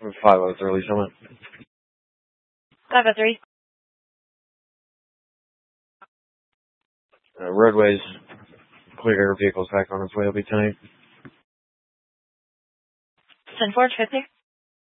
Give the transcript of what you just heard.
503 Summit. 503. Roadways clear, vehicles back on its way. It'll be tonight. 10-4, traffic.